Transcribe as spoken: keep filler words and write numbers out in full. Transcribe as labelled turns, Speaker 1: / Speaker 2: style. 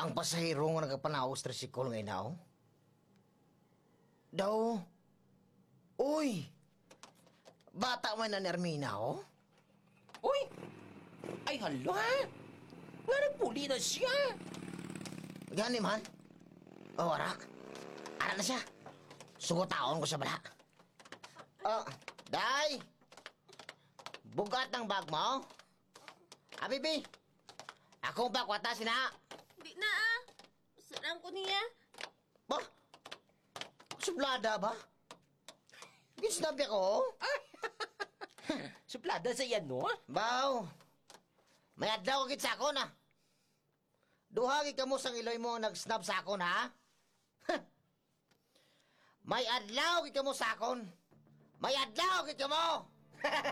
Speaker 1: Ang pasahero nga nagapanaos tricycle ngayon na, oh. Daw. Uy! Bata man na ni Armina, oh.
Speaker 2: Uy! Ay, hala! Nga nagpuli na siya!
Speaker 1: Gani man. Oh, arak. Ara na siya. Sugutaon ko sa bala. Oh, day! Bugat ng bag mo. Abibi! Ako ba kwata sina?
Speaker 3: Di na ah. Sarang ko niya.
Speaker 1: Ba? Sublada ba? Gisnabi ako.
Speaker 2: Suplada sa yan, no?
Speaker 1: Baw. May adlaw kit sa ako na. Duhagi ka mo sang iloy mo ang nag-snap sa akon, ha? May adlaw kit ka mo sa akon. May adlaw kit ka mo.